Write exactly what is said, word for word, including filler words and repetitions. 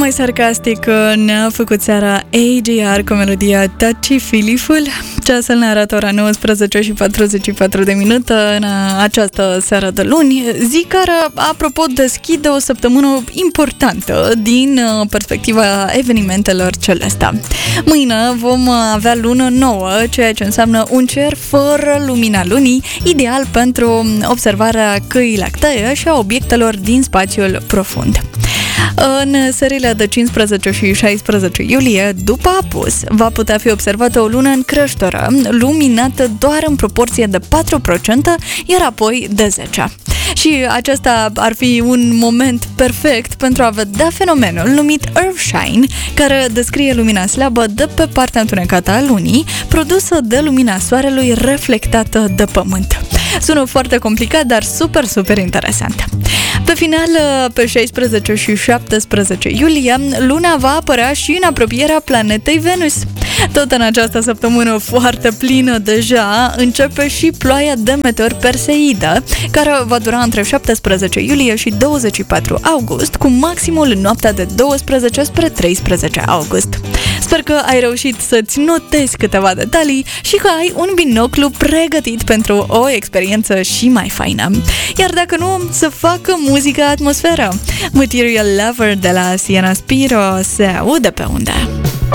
Mai sarcastic ne-a făcut seara A J R cu melodia Touchy Feelyful. Ceasul ne arată ora nouăsprezece și patruzeci și patru de minute în această seară de luni, zi care, apropo, deschide o săptămână importantă din perspectiva evenimentelor celeste. Mâine vom avea lună nouă, ceea ce înseamnă un cer fără lumina lunii, ideal pentru observarea căii lactee și a obiectelor din spațiul profund. În serile de cincisprezece și șaisprezece iulie, după apus, va putea fi observată o lună în creștere, luminată doar în proporție de patru la sută, iar apoi de zece la sută. Și acesta ar fi un moment perfect pentru a vedea fenomenul numit Earthshine, care descrie lumina slabă de pe partea întunecată a lunii, produsă de lumina soarelui reflectată de pământ. Sună foarte complicat, dar super, super interesant. Pe final, pe șaisprezece și șaptesprezece iulie, luna va apărea și în apropierea planetei Venus. Tot în această săptămână foarte plină deja, începe și ploaia de meteori Perseidă, care va dura între șaptesprezece iulie și douăzeci și patru august, cu maximul în noaptea de doisprezece spre treisprezece august. Sper că ai reușit să-ți notezi câteva detalii și că ai un binoclu pregătit pentru o experiență și mai faină. Iar dacă nu, să facă muzică atmosferă. Material Lover de la Sienna Spiro se aude pe unde.